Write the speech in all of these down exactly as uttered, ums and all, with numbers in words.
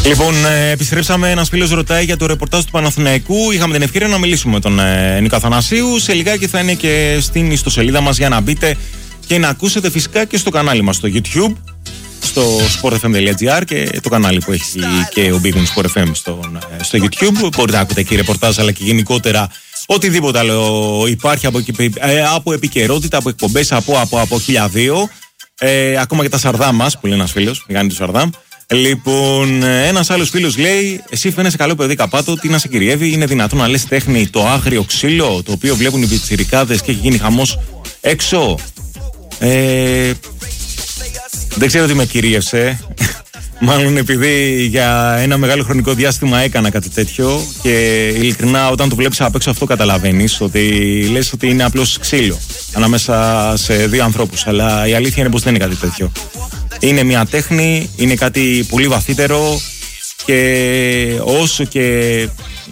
Λοιπόν, ε, επιστρέψαμε. Ένας φίλος ρωτάει για το ρεπορτάζ του Παναθηναϊκού. Είχαμε την ευκαιρία να μιλήσουμε με τον ε, Νίκο Αθανασίου. Σε λιγάκι θα είναι και στην ιστοσελίδα μας για να μπείτε και να ακούσετε φυσικά και στο κανάλι μας στο YouTube, στο sport f m dot g r και το κανάλι που έχει και ο Big Win Sport εφ εμ στο, στο YouTube. Μπορείτε να ακούτε και ρεπορτάζ, αλλά και γενικότερα οτιδήποτε άλλο υπάρχει από, ε, από επικαιρότητα, από εκπομπές, από, από, από χίλια δύο. Ε, ακόμα και τα Σαρδάμ μας, που λέει ένας φίλος, μηγάνει του Σαρδάμ. Λοιπόν, ένας άλλος φίλος λέει: εσύ φαίνεσαι καλό παιδί καπάτο, τι να σε κυριεύει, είναι δυνατόν να λες τέχνη το άγριο ξύλο το οποίο βλέπουν οι πιτσιρικάδες και έχει γίνει χαμός έξω? Ε, δεν ξέρω τι με κυρίευσε. Μάλλον επειδή για ένα μεγάλο χρονικό διάστημα έκανα κάτι τέτοιο και ειλικρινά όταν το βλέπεις απ' έξω αυτό καταλαβαίνεις ότι λες ότι είναι απλώς ξύλο ανάμεσα σε δύο ανθρώπους, αλλά η αλήθεια είναι πως δεν είναι κάτι τέτοιο. Είναι μια τέχνη, είναι κάτι πολύ βαθύτερο και όσο και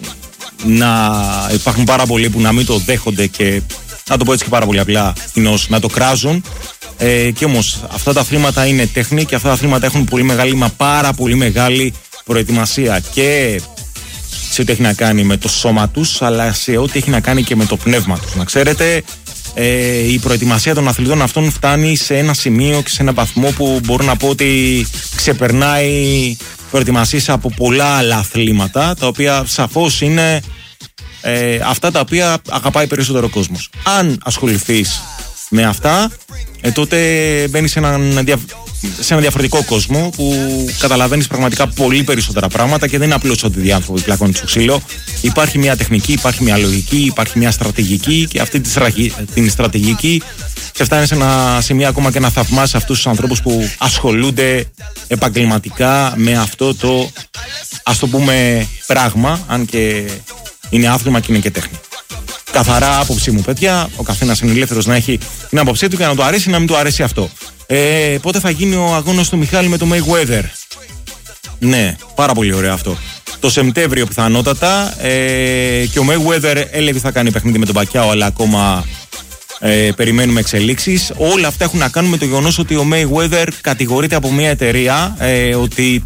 να υπάρχουν πάρα πολλοί που να μην το δέχονται και να το πω έτσι και πάρα πολύ απλά κοινώς, να το κράζουν, ε, και όμως αυτά τα αθλήματα είναι τέχνη και αυτά τα αθλήματα έχουν πολύ μεγάλη, μα πάρα πολύ μεγάλη προετοιμασία και σε ό,τι έχει να κάνει με το σώμα τους, αλλά σε ό,τι έχει να κάνει και με το πνεύμα τους. Να ξέρετε, Ε, η προετοιμασία των αθλητών αυτών φτάνει σε ένα σημείο και σε ένα βαθμό που μπορώ να πω ότι ξεπερνάει προετοιμασίες από πολλά άλλα αθλήματα, τα οποία σαφώς είναι ε, αυτά τα οποία αγαπάει περισσότερο ο κόσμος. Αν ασχοληθείς με αυτά, ε, τότε μπαίνεις σε έναν δια... σε ένα διαφορετικό κόσμο που καταλαβαίνεις πραγματικά πολύ περισσότερα πράγματα και δεν είναι απλώς ότι οι άνθρωποι πλακώνουν στο ξύλο. Υπάρχει μια τεχνική, υπάρχει μια λογική, υπάρχει μια στρατηγική και αυτή την στρατηγική σε φτάνει σε ένα σημείο ακόμα και να θαυμάσεις αυτούς τους ανθρώπους που ασχολούνται επαγγελματικά με αυτό το, ας το πούμε, πράγμα, αν και είναι άθλημα και είναι και τέχνη. Καθαρά άποψή μου, παιδιά. Ο καθένας είναι ελεύθερος να έχει την άποψή του και να του αρέσει ή να μην του αρέσει αυτό. Ε, πότε θα γίνει ο αγώνας του Μιχάλη με το Mayweather? Ναι, πάρα πολύ ωραίο αυτό. Το Σεπτέμβριο πιθανότατα. Ε, και ο Mayweather έλεγε θα κάνει παιχνίδι με τον Πακιάο, αλλά ακόμα ε, περιμένουμε εξελίξεις. Όλα αυτά έχουν να κάνουν με το γεγονός ότι ο Mayweather κατηγορείται από μια εταιρεία ε, ότι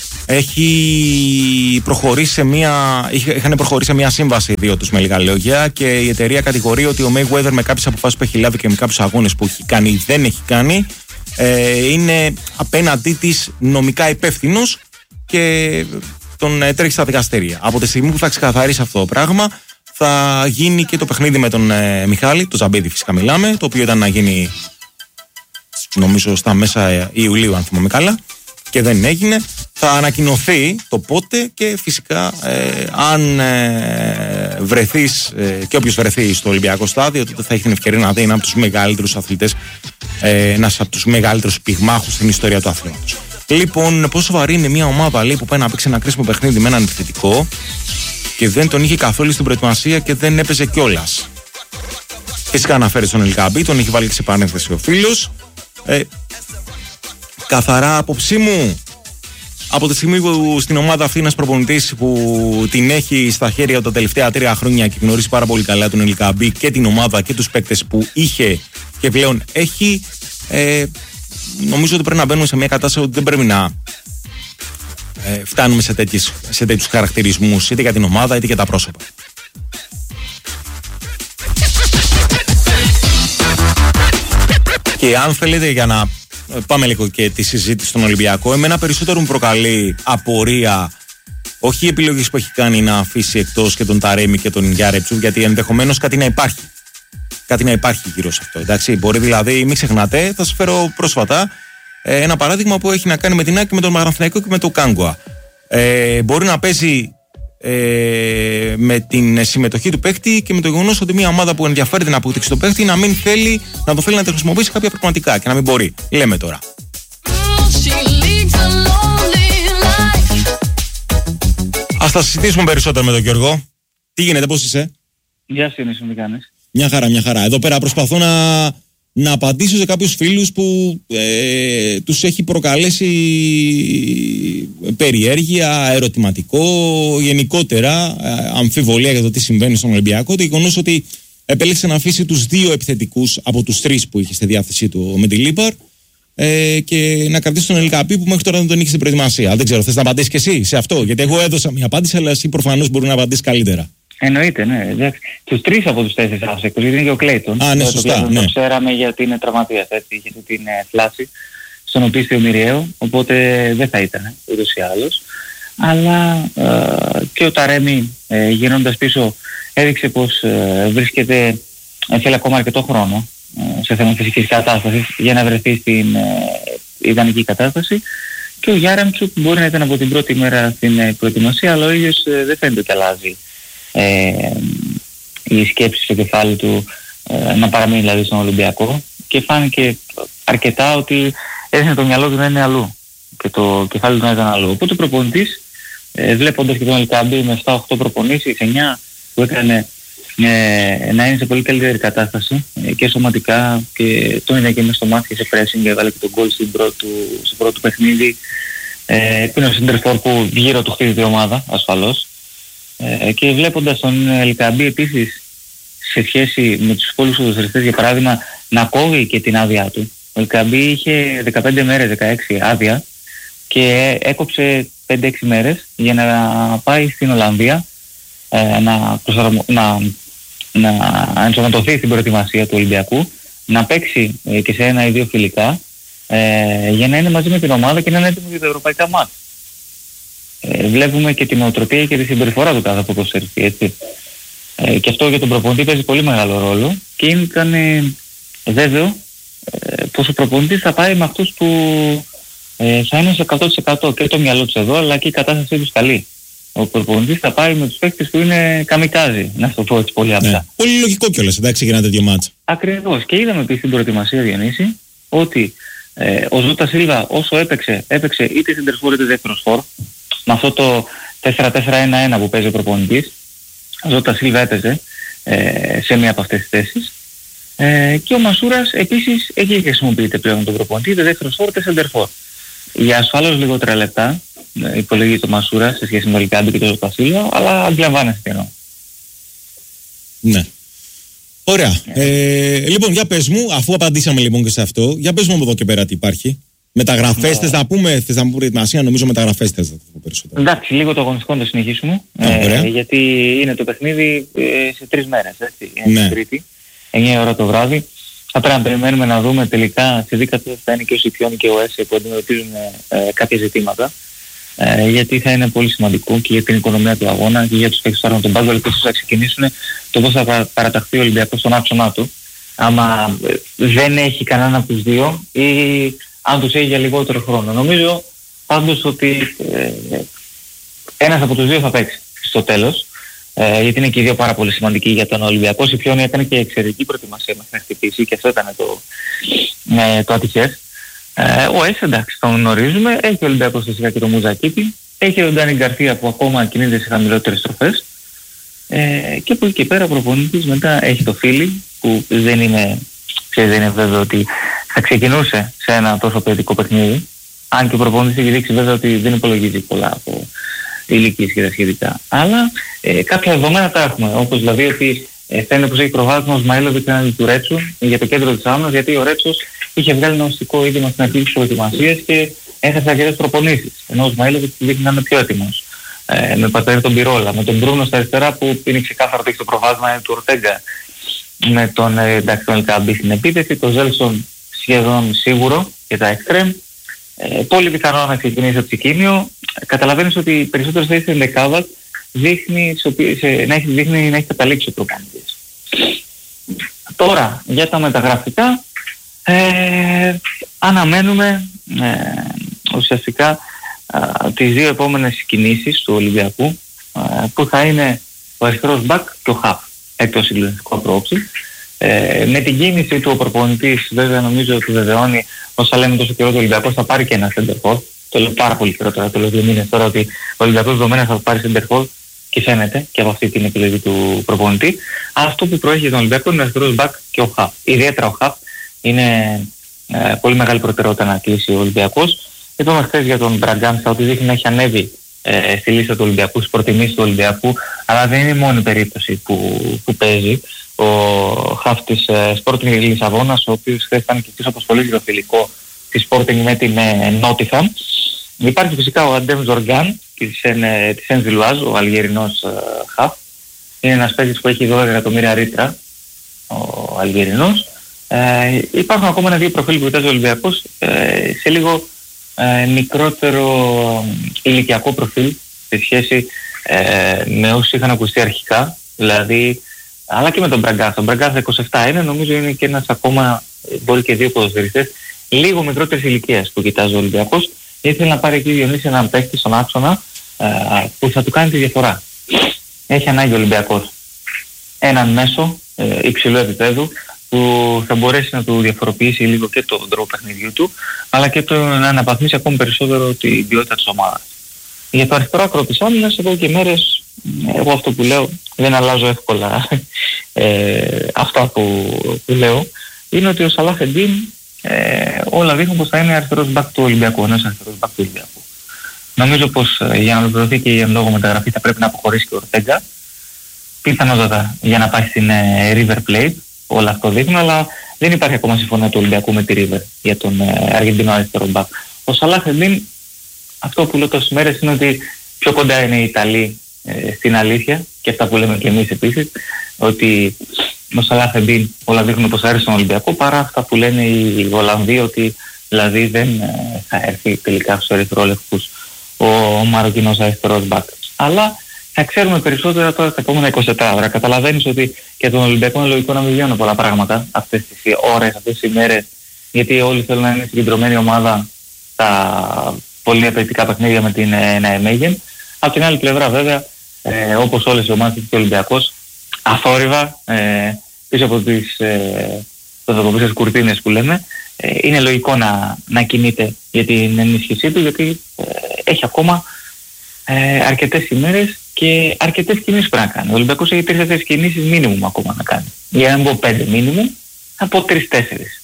έχει προχωρήσει σε μια, είχαν προχωρήσει σε μια σύμβαση δύο τους, με λίγα λόγια, και η εταιρεία κατηγορεί ότι ο Mayweather με κάποιες αποφάσεις που έχει λάβει και με κάποιους αγώνες που έχει κάνει ή δεν έχει κάνει ε, είναι απέναντί της νομικά υπεύθυνος και τον ε, τρέχει στα δικαστήρια. Από τη στιγμή που θα ξεκαθαρίσει αυτό το πράγμα, θα γίνει και το παιχνίδι με τον ε, Μιχάλη, το Ζαμπίδη φυσικά μιλάμε, το οποίο ήταν να γίνει νομίζω στα μέσα Ιουλίου, αν θυμάμαι καλά, και δεν έγινε. Θα ανακοινωθεί το πότε και φυσικά ε, αν ε, βρεθείς ε, και όποιος βρεθεί στο Ολυμπιακό στάδιο, τότε θα έχει την ευκαιρία να δει ένα από τους μεγαλύτερους αθλητές, ε, ένας από τους μεγαλύτερους πυγμάχους στην ιστορία του αθλήματος. Λοιπόν, πόσο βαρύ είναι μια ομάδα, λέει, που πάει να παίξει ένα κρίσιμο παιχνίδι με έναν επιθετικό και δεν τον είχε καθόλου στην προετοιμασία και δεν έπαιζε κιόλας? Φυσικά αναφέρει στον Ελκαμπή, τον έχει βάλει σε επανένθεση ο φίλος. Ε, καθαρά άποψή μου, από τη στιγμή που στην ομάδα αυτή είναι ένας προπονητής που την έχει στα χέρια τα τελευταία τρία χρόνια και γνωρίζει πάρα πολύ καλά τον Ελκαμπή και την ομάδα και τους παίκτες που είχε και πλέον έχει, ε, νομίζω ότι πρέπει να μπαίνουμε σε μια κατάσταση ότι δεν πρέπει να ε, φτάνουμε σε, τέτοιες, σε τέτοιους χαρακτηρισμούς, είτε για την ομάδα είτε για τα πρόσωπα. Και αν θέλετε, για να πάμε λίγο και τη συζήτηση στον Ολυμπιακό, εμένα περισσότερο μου προκαλεί απορία όχι οι επιλογές που έχει κάνει να αφήσει εκτός και τον Ταρέμι και τον Γιάρεψου, γιατί ενδεχομένως κάτι να υπάρχει. Κάτι να υπάρχει γύρω σε αυτό. Εντάξει, μπορεί δηλαδή, μην ξεχνάτε, θα σας φέρω πρόσφατα ε, ένα παράδειγμα που έχει να κάνει με την Άκη, με τον Παναθηναϊκό και με τον Κάγκουα. Ε, μπορεί να παίζει ε, με την συμμετοχή του παίχτη και με το γεγονός ότι μια ομάδα που ενδιαφέρεται να αποκτήσει τον παίχτη να μην θέλει να το θέλει να το χρησιμοποιήσει κάποια πραγματικά και να μην μπορεί. Λέμε τώρα. Ας τα συζητήσουμε περισσότερο με τον Γιώργο. Τι γίνεται, πώς είσαι? Γεια σου, Νίσο, τι κάνεις? Μια χαρά, μια χαρά. Εδώ πέρα προσπαθώ να, να απαντήσω σε κάποιους φίλους που ε, τους έχει προκαλέσει περιέργεια, ερωτηματικό, γενικότερα ε, αμφιβολία για το τι συμβαίνει στον Ολυμπιακό. Το γεγονός ότι επέλεξε να αφήσει τους δύο επιθετικούς από τους τρεις που είχε στη διάθεσή του ο Μεντιλίμπαρ ε, και να κρατήσει τον Ελκαμπή που μέχρι τώρα δεν τον είχε στην προετοιμασία. Δεν ξέρω, θες να απαντήσεις και εσύ σε αυτό? Γιατί εγώ έδωσα μια απάντηση, αλλά εσύ προφανώς μπορεί να απαντήσεις καλύτερα. Εννοείται, ναι. Τους τρεις από τους τέσσερις άσεκους, γιατί είναι και ο Κλέιτον. Α, ναι, σωστά. Το, ναι. το ξέραμε γιατί είναι τραυματίας, έτσι, είχε αυτή την ε, φλάση στον οπίσθιο μοιραίο, οπότε δεν θα ήταν ούτως ή άλλως. Αλλά ε, και ο Ταρέμι ε, γυρνώντας πίσω έδειξε πως ε, βρίσκεται, ε, θέλει ακόμα αρκετό χρόνο ε, σε θέμα φυσικής κατάστασης για να βρεθεί στην ε, ιδανική κατάσταση. Και ο Γιάρεμτσουκ μπορεί να ήταν από την πρώτη μέρα στην ε, προετοιμασία, αλλά ο ίδιος ε, δεν φαίνεται ότι αλλάζει ε, η σκέψη στο κεφάλι του ε, να παραμείνει δηλαδή στον Ολυμπιακό, και φάνηκε αρκετά ότι έδινε το μυαλό του να είναι αλλού και το κεφάλι του να ήταν αλλού. Οπότε ο προπονητής, ε, βλέποντας και τον Ελκαμπή με επτά οκτώ προπονήσεις, εννιά που έκανε ε, να είναι σε πολύ καλύτερη κατάσταση ε, και σωματικά, και τον είδα και μέσα στο μάτι και σε pressing, και έβαλε και τον γκολ στην πρώτο, στο πρώτο παιχνίδι, ε, που είναι ο Σιντερφόρ που γύρω του χτίζει η ομάδα ασφαλώς. Ε, και βλέποντας τον Ελκαμπή επίσης σε σχέση με τους υπόλοιπους ποδοσφαιριστές, για παράδειγμα, να κόβει και την άδειά του. Ο Ελκαμπή είχε δεκαπέντε μέρες, δεκαέξι άδεια και έκοψε πέντε έξι μέρες για να πάει στην Ολλανδία ε, να, προσαρμο... να, να ενσωματωθεί στην προετοιμασία του Ολυμπιακού, να παίξει ε, και σε ένα ή δύο φιλικά ε, για να είναι μαζί με την ομάδα και να είναι έτοιμο για τα ευρωπαϊκά μάτς. Ε, βλέπουμε και την οτροπία και τη συμπεριφορά του κάθε ποδοσφαιριστή, έτσι. Ε, και αυτό για τον προπονητή παίζει πολύ μεγάλο ρόλο, και ήταν ε, βέβαιο ε, πως ο προπονητής θα πάει με αυτούς που ε, θα είναι σε εκατό τοις εκατό και το μυαλό τους εδώ, αλλά και η κατάστασή τους καλή. Ο προπονητής θα πάει με τους παίκτες που είναι καμικάζι, να το πω έτσι πολύ απλά. Ναι. Πολύ λογικό κιόλας, εντάξει, για ένα τέτοιο μάτς. Ακριβώς. Και είδαμε επίσης στην προετοιμασία, Διονύση, ότι ε, ο Ζώτα Σίλβα όσο έπαιξε, έπαιξε είτε σεντερφόρ είτε δεύτερος φορ, με αυτό το τέσσερα τέσσερα ένα ένα που παίζει ο προπονητής. Ο Ζώτα Σίλβα έπαιζε ε, σε μία από αυτές τις θέσεις. Ε, και ο Μασούρας επίσης εκεί χρησιμοποιείται πλέον τον προπονητή, είτε δεύτερος φορ είτε σεντερφόρ. Για ασφαλώς λιγότερα λεπτά ε, υπολογίζει το Μασούρα σε σχέση με το Ελκαμπή και το Ζώτα Σίλβα, αλλά αντιλαμβάνεστε τι εννοώ. Ναι. Ωραία. Yeah. Ε, λοιπόν, για πες μου, αφού απαντήσαμε λοιπόν και σε αυτό, για πες μου από εδώ και πέρα τι υπάρχει. Μεταγραφές, yeah. θες να πούμε, θες να πούμε προετοιμασία, νομίζω μεταγραφές θες να πούμε περισσότερο. Εντάξει, λίγο το αγωνιστικό να το συνεχίσουμε, yeah, ε, γιατί είναι το παιχνίδι ε, σε τρεις μέρες, έτσι, είναι yeah. Τρίτη, εννιά ώρα το βράδυ. Θα πρέπει να περιμένουμε να δούμε τελικά σε δίκατο θα είναι και ο Σιπιόν και ο Έσε που αντιμετωπίζουν ε, κάποια ζητήματα. Ε, γιατί θα είναι πολύ σημαντικό και για την οικονομία του αγώνα και για τους παίκτες που τον πάγκο, ελπίζω θα ξεκινήσουν το πώς θα παραταχθεί ο Ολυμπιακός στον άξονα του. Άμα ε, δεν έχει κανένα από τους δύο ή αν τους έχει για λιγότερο χρόνο. Νομίζω πάντως ότι ε, ένας από τους δύο θα παίξει στο τέλος, ε, γιατί είναι και οι δύο πάρα πολύ σημαντικοί για τον Ολυμπιακό. Η Σιπιόν έκανε και εξαιρετική προετοιμασία μας να χτυπήσει και αυτό ήταν το, ε, το ατυχές. Ε, ο Έσ, εντάξει, τον γνωρίζουμε, έχει ο Ολυμπιακός φυσικά και το Μουζακίτη, έχει ο Ντάνι Γκαρθία που ακόμα κινείται σε χαμηλότερες στροφές, ε, και από εκεί και πέρα ο προπονητής μετά έχει το Φίλι που δεν είναι, ξέρεις, δεν είναι βέβαιο ότι θα ξεκινούσε σε ένα τόσο ποιοτικό παιχνίδι, αν και ο προπονητής έχει δείξει βέβαια ότι δεν υπολογίζει πολλά από ηλικίες και τα σχετικά, αλλά ε, κάποια δεδομένα τα έχουμε, όπως δηλαδή ότι ε, φαίνεται πως έχει προβάδισμα ο Σμαΐλοβιτς έναντι του Ρέτσου για το κέντρο της άμυνας, γιατί ο Ρέτσος είχε βγάλει ένα ουσικό είδημα στην αρχή της προετοιμασίας και έχασε αρκετές προπονήσεις, ενώ ο Σμαΐλοβιτς δείχνει να είναι πιο έτοιμος. Ε, με πατέρι τον Πυρόλα, με τον Μπρούνο στα αριστερά που είναι ξεκάθαρο ότι έχει το προβάδισμα του Ορτέγκα, με τον ε, εντάξει τον Ελκαμπή στην επίθεση, τον Ζέλσον σχεδόν σίγουρο και τα εξτρέμ. Ε, πολύ πιθανό να ξεκινήσει από Τσικίνιο. Καταλαβαίνεις ότι οι περισσότερες θέσεις στην δεκάδα δείχνει, σε, να έχει, δείχνει να έχει καταλήξει ο προπονητής. Τώρα για τα μεταγραφικά ε, αναμένουμε ε, ουσιαστικά ε, τις δύο επόμενες κινήσεις του Ολυμπιακού, ε, που θα είναι ο αριστερός μπακ και ο χαφ, εκτός συγκλονιστικό πρόψη. Ε, με την κίνηση του ο προπονητής βέβαια νομίζω ότι βεβαιώνει όσα λέμε τόσο καιρό, το Ολυμπιακός θα πάρει και ένα center-for. Το λέω πάρα πολύ καιρό τώρα, το λέω δύο μήνες τώρα, ότι ο Ολυμπιακός δεδομένα θα πάρει center-for και φαίνεται και από αυτή την επιλογή του προπονητή. Αυτό που προέχει τον Ολυμπιακό είναι ο αριστερός μπακ και ο χαφ. Ιδιαίτερα ο χαφ είναι ε, πολύ μεγάλη προτεραιότητα να κλείσει ο Ολυμπιακός. Είπαμε χθες για τον Μπραγκάνσα ότι δείχνει να έχει ανέβει ε, στη λίστα του Ολυμπιακού, στις προτιμήσεις του Ολυμπιακού, αλλά δεν είναι η μόνη περίπτωση που, που παίζει. Ο χαφ της ε, Sporting Λισαβόνας, ο οποίος χθες ήταν και πίσω από πολύ φιλικό της τη Sporting με την Nottingham. Υπάρχει φυσικά ο Αντέμ Ζοργάν της Σεν Ζιλουάζ, ο Αλγερινός χαφ. Είναι ένας παίκτης που έχει δώδεκα εκατομμύρια ρήτρα, ο Αλγερινός. Ε, υπάρχουν ακόμα ένα-δύο προφίλ που κοιτάζει ο Ολυμπιακός ε, σε λίγο ε, μικρότερο ηλικιακό προφίλ σε σχέση ε, με όσους είχαν ακουστεί αρχικά, δηλαδή, αλλά και με τον Μπραγκάθ. Τον Μπραγκάθ είκοσι επτά είναι, νομίζω είναι και ένας ακόμα, μπορεί και δύο ποδοσφαιριστές λίγο μικρότερης ηλικίας που κοιτάζει ο Ολυμπιακός. Ήθελε να πάρει εκεί Διονύση έναν παίκτη στον άξονα ε, που θα του κάνει τη διαφορά. Έχει ανάγκη ο Ολυμπιακός έναν μέσο ε, υψηλού επίπεδου που θα μπορέσει να του διαφοροποιήσει λίγο και τον τρόπο παιχνιδιού του, αλλά και το να αναβαθμίσει ακόμη περισσότερο την ποιότητα της ομάδας. Για το αριστερό άκρο της άμυνας, εδώ και μέρες, εγώ αυτό που λέω, δεν αλλάζω εύκολα ε, αυτά που, που λέω, είναι ότι ο Σαλάχ Εντίν ε, όλα δείχνουν πως θα είναι αριστερός μπακ του Ολυμπιακού, ένας αριστερός μπακ του Ολυμπιακού. Νομίζω πως ε, για να ολοκληρωθεί και η εν λόγω μεταγραφή θα πρέπει να αποχωρήσει και ο Ορτέγκα, πιθανότατα για να πάει στην ε, River Plate. Όλα αυτό δείχνουν, αλλά δεν υπάρχει ακόμα συμφωνία του Ολυμπιακού με τη River για τον ε, Αργεντινό αριστερό μπακ. Ο Σαλάχ Εντίν, αυτό που λέω τόσες μέρες είναι ότι πιο κοντά είναι οι Ιταλοί ε, στην αλήθεια, και αυτά που λέμε και εμείς επίσης, ότι ο Σαλάχ Εντίν όλα δείχνουν πως άρεσε στον Ολυμπιακό, παρά αυτά που λένε οι Ολλανδοί, ότι δηλαδή δεν ε, θα έρθει τελικά στους ερυθρόλευκους ο, ο Μαροκινός αριστερός μπακ. Αλλά θα ξέρουμε περισσότερα τώρα τα επόμενα είκοσι τέσσερις ώρα. Καταλαβαίνεις ότι και τον Ολυμπιακό είναι λογικό να μην βγαίνουν πολλά πράγματα αυτές τις ώρες, αυτές τις ημέρες, γιατί όλοι θέλουν να είναι συγκεντρωμένη ομάδα στα πολύ απαιτητικά παιχνίδια με την Ναϊμέγεν. Από την άλλη πλευρά βέβαια, ε, όπως όλες οι ομάδες και ο Ολυμπιακός, αθόρυβα, ε, πίσω από τις ε, πίσω κουρτίνες που λέμε, ε, είναι λογικό να, να κινείται για την ενίσχυσή του, γιατί ε, έχει ακόμα ε, αρκετές ημέρες και αρκετές κινήσεις πρέπει να κάνει. Ο Ολυμπιακός έχει τρεις-τέσσερις κινήσεις μίνιμουμ ακόμα να κάνει. Για να μην πω πέντε μίνιμουμ, θα πω τρεις-τέσσερις.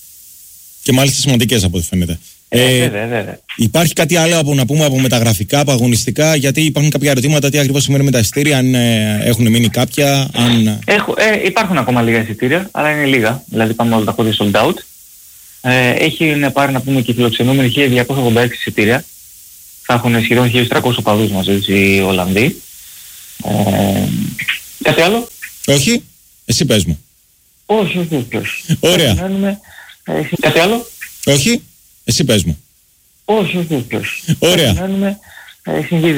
Και μάλιστα σημαντικές από ό,τι φαίνεται. Ε, ε, βέβαια, βέβαια. Υπάρχει κάτι άλλο από, να πούμε, από μεταγραφικά, από αγωνιστικά, γιατί υπάρχουν κάποια ερωτήματα, τι ακριβώς σημαίνει με τα εισιτήρια, αν ε, έχουν μείνει κάποια, αν... Έχω, ε, υπάρχουν ακόμα λίγα εισιτήρια, αλλά είναι λίγα, δηλαδή πάμε όλα τα χώρια sold out. Ε, έχει πάρει, να πούμε, και οι φιλοξενούμενοι χίλια διακόσια ογδόντα έξι εισιτήρια. Θα έχουν σχεδόν χίλιους τριακόσιους οπαδούς μαζί τους οι Ολλανδοί. Ε, κάτι άλλο? Όχι, εσύ πες μου. Όχι, όχι, όχι. Ωραία. Περιμένουμε, ε, κάτι άλλο? Όχι, εσύ πες μου. Όχι, όχι, όχι. Ωραία. Περιμένουμε, ε,